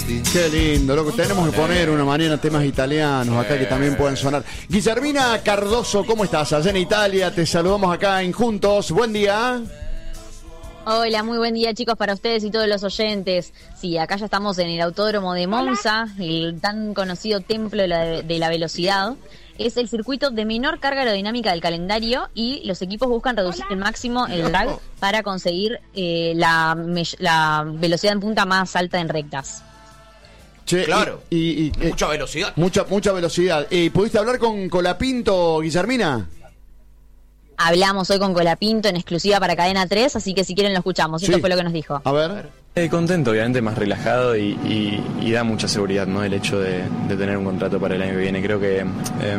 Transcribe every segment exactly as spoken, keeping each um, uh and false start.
Qué lindo, loco. Tenemos que poner una mañana temas italianos acá que también pueden sonar. Guillermina Cardoso, ¿cómo estás? Allá en Italia, te saludamos acá en Juntos. Buen día. Hola, muy buen día, chicos, para ustedes y todos los oyentes. Sí, acá ya estamos en el Autódromo de Monza, el tan conocido templo de la, de la velocidad. Es el circuito de menor carga aerodinámica del calendario y los equipos buscan reducir al máximo el drag para conseguir eh, la, la velocidad en punta más alta en rectas. Che, claro, y, y, y, mucha velocidad. Mucha, mucha velocidad. ¿Y pudiste hablar con Colapinto, Guillermina? Hablamos hoy con Colapinto en exclusiva para Cadena tres, así que si quieren lo escuchamos. Sí. Esto fue lo que nos dijo. A ver. Eh, contento, obviamente más relajado y, y, y da mucha seguridad, ¿no? El hecho de, de tener un contrato para el año que viene. Creo que eh,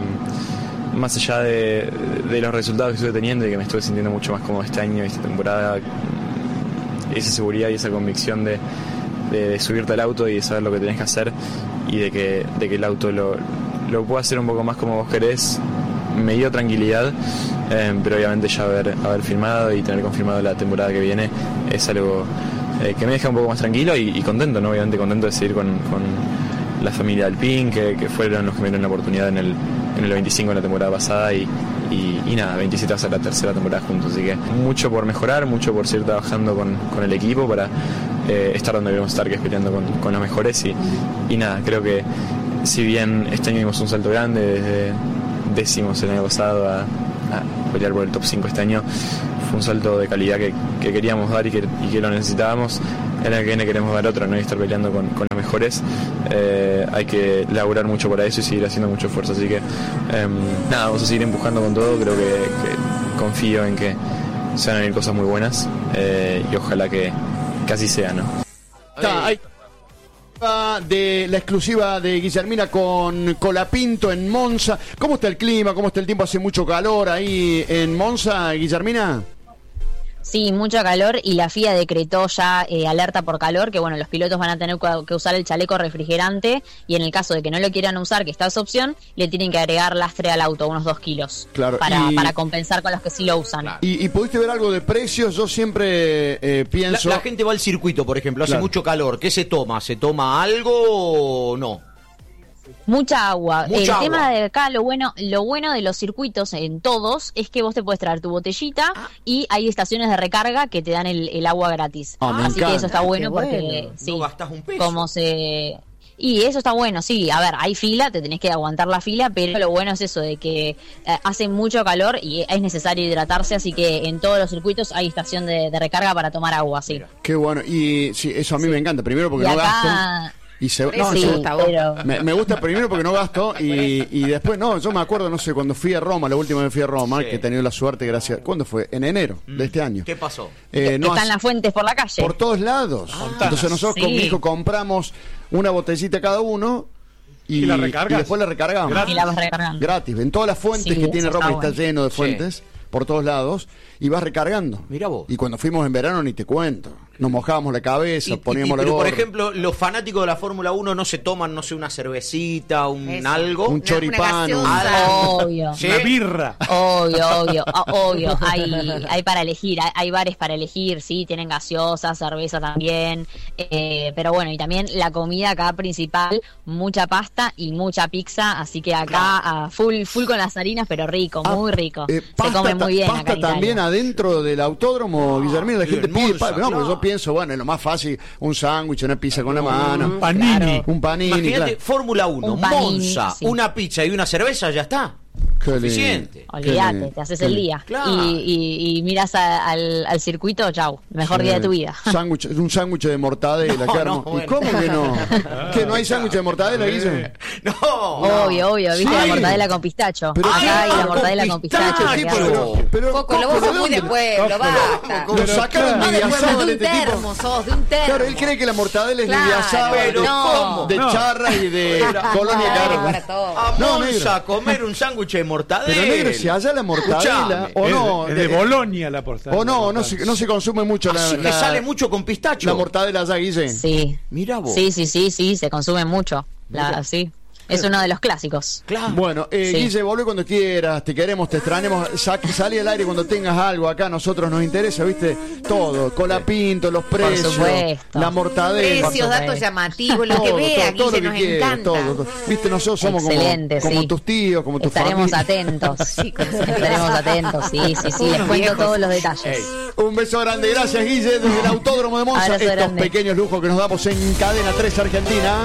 más allá de, de los resultados que estuve teniendo y que me estuve sintiendo mucho más cómodo este año y esta temporada, esa seguridad y esa convicción de, de, de subirte al auto y de saber lo que tenés que hacer y de que, de que el auto lo, lo pueda hacer un poco más como vos querés, me dio tranquilidad. Eh, pero obviamente ya haber, haber firmado y tener confirmado la temporada que viene es algo eh, que me deja un poco más tranquilo y, y contento, ¿no? Obviamente contento de seguir con, con la familia Alpine, que, que fueron los que me dieron la oportunidad en el, en el veinticinco en la temporada pasada y, y, y nada, veintisiete va a ser la tercera temporada juntos, así que mucho por mejorar, mucho por seguir trabajando con, con el equipo para eh, estar donde debemos estar, que es peleando con, con los mejores y, y nada, creo que si bien este año dimos un salto grande desde décimos el año pasado a a pelear por el top cinco este año, fue un salto de calidad que, que queríamos dar y que, y que lo necesitábamos. El año que viene queremos dar otro, ¿no? Y estar peleando con, con los mejores. Eh, hay que laburar mucho para eso y seguir haciendo mucho esfuerzo, así que eh, nada, vamos a seguir empujando con todo. Creo que, que confío en que se van a venir cosas muy buenas eh, y ojalá que, que así sea, ¿no? Está, hay de la exclusiva de Guillermina con Colapinto en Monza. ¿Cómo está el clima? ¿Cómo está el tiempo? ¿Hace mucho calor ahí en Monza, Guillermina? Sí, mucho calor y la F I A decretó ya eh, alerta por calor, que bueno, los pilotos van a tener que usar el chaleco refrigerante y en el caso de que no lo quieran usar, que está esa opción, le tienen que agregar lastre al auto, unos dos kilos, claro, para, y... para compensar con los que sí lo usan. Claro. ¿Y, y pudiste ver algo de precios? Yo siempre eh, pienso... La, la gente va al circuito, por ejemplo, hace claro. mucho calor. ¿Qué se toma? ¿Se toma algo o no? Mucha agua. Mucha el agua. tema de acá, lo bueno, lo bueno de los circuitos en todos es que vos te puedes traer tu botellita ah. y hay estaciones de recarga que te dan el, el agua gratis. Ah, Así que eso está bueno, bueno porque sí, no gastás un peso. Como se y eso está bueno, sí, a ver, hay fila, te tenés que aguantar la fila, pero lo bueno es eso, de que eh, hace mucho calor y es necesario hidratarse, así que en todos los circuitos hay estación de, de recarga para tomar agua, sí. Qué bueno, y sí, eso a mí sí. me encanta, primero porque y no acá... gasto... Y se, no, sí, se, pero... me, me gusta primero porque no gasto y, y después, no, yo me acuerdo, no sé, cuando fui a Roma, la última vez fui a Roma, sí. que he tenido la suerte, gracias. ¿Cuándo fue? En enero mm. de este año. ¿Qué pasó? Eh, no, están las fuentes por la calle. Por todos lados. Ah, Entonces nosotros sí. con mi hijo compramos una botellita cada uno y, ¿Y, la recargas? y después la recargamos. Gratis. Y la vas recargando. Gratis. En todas las fuentes sí, que tiene Roma, está, bueno. está lleno de fuentes. Sí. Por todos lados, y vas recargando. Mirá vos. Y cuando fuimos en verano, ni te cuento. Nos mojábamos la cabeza, y, poníamos y, y, la pero, gorra. Por ejemplo, los fanáticos de la Fórmula uno no se toman, no sé, una cervecita, un Eso. algo. Un choripán. Un... Obvio. ¿Sí? Una birra. Obvio, obvio, obvio. Hay, hay para elegir, hay, hay bares para elegir, sí, tienen gaseosa, cerveza también. Eh, pero bueno, y también la comida acá principal, mucha pasta y mucha pizza, así que acá claro. uh, full full con las harinas, pero rico, ah, muy rico. Eh, se come muy bien. Pasta acá también adentro del autódromo, Guillermina, la gente pide pasta. No, porque yo pienso, bueno, es lo más fácil, un sándwich, una pizza con la mano. Un panini. Claro. Un panini. Imagínate, claro. Fórmula uno, un panini, Monza, sí. una pizza y una cerveza, ya está. Qué suficiente. Olvídate, te haces el día. Claro. Y, y, y miras a, al, al circuito, chau, mejor sí. día de tu vida. Sándwich, un sándwich de mortadela, no, no, bueno. ¿Y cómo que no? ¿Que no hay sándwich de mortadela, Guille? No. Obvio, obvio, viste sí. la mortadela con pistacho. Pero acá hay la mortadela con pistacho. Sí, pero, pero, Coco, lo vos sos muy de pueblo, basta. Lo sacaron de Villasábal, este tipo. Sos de un termo. Claro, él cree que la mortadela es de Villasábal, de charra y de Colonia Caro. A Monza, comer un sándwich de mortadela. Pero negro, si allá la mortadela o no, es de, de Bolonia la mortadela. O no, no se, no se consume mucho la, así que la, sale mucho con pistacho. La mortadela allá, Guille. Sí. Mira vos. Sí, sí, sí, sí, se consume mucho. La, sí. Es uno de los clásicos. Claro. Bueno, eh, Sí. Guille, volvé cuando quieras, te queremos, te extrañamos. Sa- salí al aire cuando tengas algo acá, a nosotros nos interesa, ¿viste? Todo, Colapinto, los precios, supuesto. la mortadela. Precios, Por datos supuesto. llamativos, lo que todo, vea, todo, todo Guille, lo nos que quieras, encanta. todo, todo. Viste, nosotros somos como, Excelente, como sí. tus tíos, como tus Estaremos familia. atentos. Sí, como siempre. Estaremos atentos, sí, sí, sí. Les cuento todos los detalles. Un beso grande, gracias Guille, desde el Autódromo de Monza, Abrazo estos grande. pequeños lujos que nos damos en Cadena tres Argentina.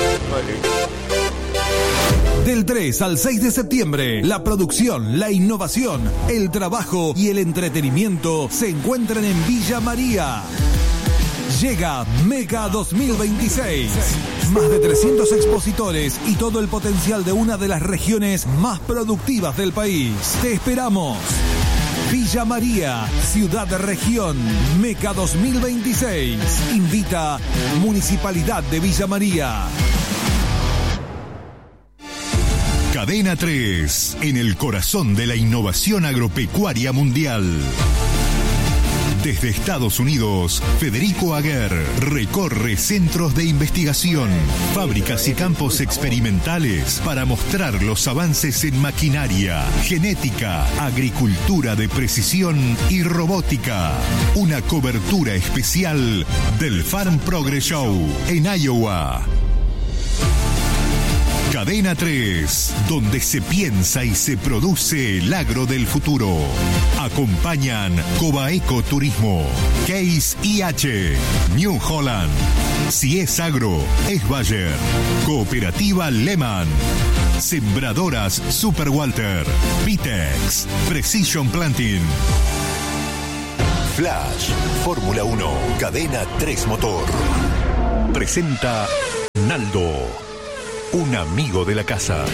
Del tres al seis de septiembre, la producción, la innovación, el trabajo y el entretenimiento se encuentran en Villa María. Llega Mega dos mil veintiséis. Más de trescientos expositores y todo el potencial de una de las regiones más productivas del país. Te esperamos. Villa María, Ciudad Región, Meca dos mil veintiséis. Invita Municipalidad de Villa María. Cadena tres, en el corazón de la innovación agropecuaria mundial. Desde Estados Unidos, Federico Aguer recorre centros de investigación, fábricas y campos experimentales para mostrar los avances en maquinaria, genética, agricultura de precisión y robótica. Una cobertura especial del Farm Progress Show en Iowa. Cadena tres, donde se piensa y se produce el agro del futuro. Acompañan Cobaeco Turismo, Case I H, New Holland. Si es agro, es Bayer. Cooperativa Lehman. Sembradoras Super Walter. Vitex. Precision Planting. Flash, Fórmula uno, Cadena tres Motor. Presenta Naldo. Un amigo de la casa.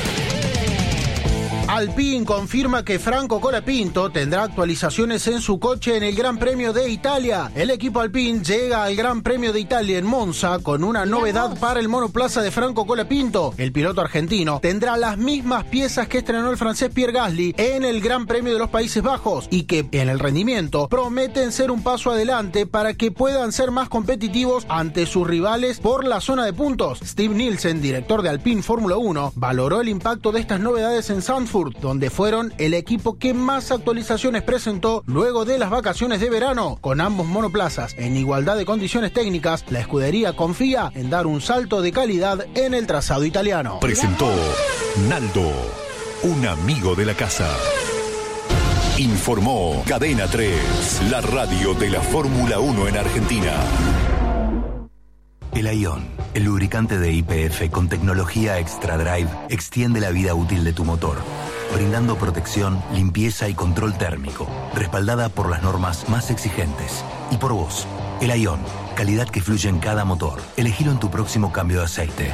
Alpine confirma que Franco Colapinto tendrá actualizaciones en su coche en el Gran Premio de Italia. El equipo Alpine llega al Gran Premio de Italia en Monza con una novedad para el monoplaza de Franco Colapinto. El piloto argentino tendrá las mismas piezas que estrenó el francés Pierre Gasly en el Gran Premio de los Países Bajos y que en el rendimiento prometen ser un paso adelante para que puedan ser más competitivos ante sus rivales por la zona de puntos. Steve Nielsen, director de Alpine Fórmula uno, valoró el impacto de estas novedades en Zandvoort, donde fueron el equipo que más actualizaciones presentó luego de las vacaciones de verano. Con ambos monoplazas en igualdad de condiciones técnicas, la escudería confía en dar un salto de calidad en el trazado italiano. Presentó Naldo, un amigo de la casa. Informó Cadena tres, la radio de la Fórmula uno en Argentina. El Ion, el lubricante de Y P F con tecnología Extra Drive, extiende la vida útil de tu motor, brindando protección, limpieza y control térmico, respaldada por las normas más exigentes. Y por vos, el Ion, calidad que fluye en cada motor. Elegilo en tu próximo cambio de aceite.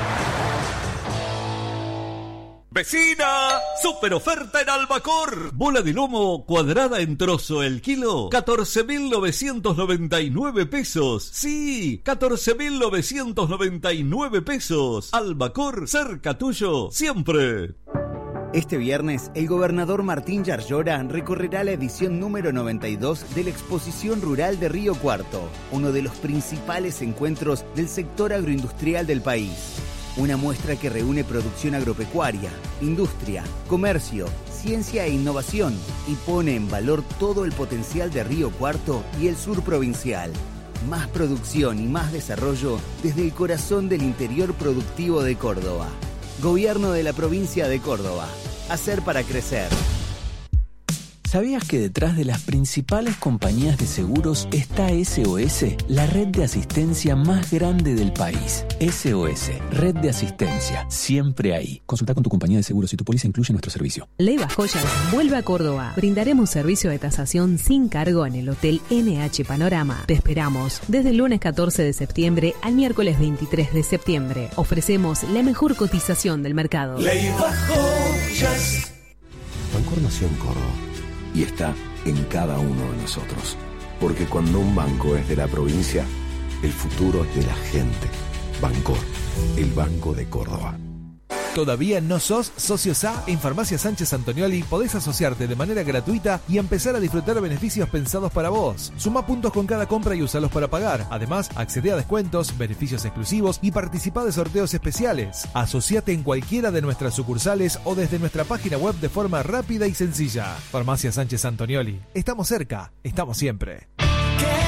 ¡Vecina! ¡Super oferta en Albacor! Bola de lomo cuadrada en trozo el kilo, catorce mil novecientos noventa y nueve pesos. Sí, catorce mil novecientos noventa y nueve pesos. Albacor, cerca tuyo, siempre. Este viernes, el gobernador Martín Yarlora recorrerá la edición número noventa y dos de la Exposición Rural de Río Cuarto, uno de los principales encuentros del sector agroindustrial del país. Una muestra que reúne producción agropecuaria, industria, comercio, ciencia e innovación y pone en valor todo el potencial de Río Cuarto y el sur provincial. Más producción y más desarrollo desde el corazón del interior productivo de Córdoba. Gobierno de la provincia de Córdoba. Hacer para crecer. ¿Sabías que detrás de las principales compañías de seguros está S O S, la red de asistencia más grande del país? S O S, red de asistencia, siempre ahí. Consulta con tu compañía de seguros si tu póliza incluye nuestro servicio. Leiva Joyas vuelve a Córdoba. Brindaremos servicio de tasación sin cargo en el Hotel N H Panorama. Te esperamos desde el lunes catorce de septiembre al miércoles veintitrés de septiembre. Ofrecemos la mejor cotización del mercado. Leiva Joyas. Bancor nació en Córdoba y está en cada uno de nosotros. Porque cuando un banco es de la provincia, el futuro es de la gente. Bancor, el Banco de Córdoba. ¿Todavía no sos socio S A? En Farmacia Sánchez Antonioli podés asociarte de manera gratuita y empezar a disfrutar beneficios pensados para vos. Suma puntos con cada compra y usalos para pagar. Además, accede a descuentos, beneficios exclusivos y participa de sorteos especiales. Asociate en cualquiera de nuestras sucursales o desde nuestra página web de forma rápida y sencilla. Farmacia Sánchez Antonioli. Estamos cerca, estamos siempre.